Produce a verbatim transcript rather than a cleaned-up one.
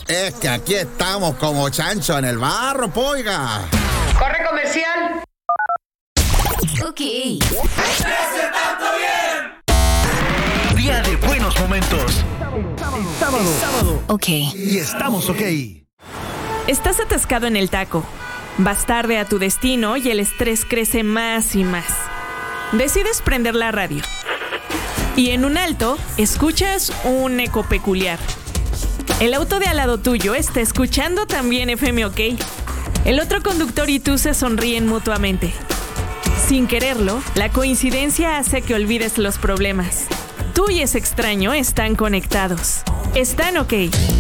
Es que aquí estamos como chancho en el barro, poiga. Corre comercial. Ok. ¡Ese tanto bien! Día de buenos momentos. Es sábado. Es sábado. Ok. Y estamos ok. Estás atascado en el taco. Vas tarde a tu destino y el estrés crece más y más. Decides prender la radio. Y en un alto, escuchas un eco peculiar. El auto de al lado tuyo está escuchando también F M OK. El otro conductor y tú se sonríen mutuamente. Sin quererlo, la coincidencia hace que olvides los problemas. Tú y ese extraño están conectados. Están OK.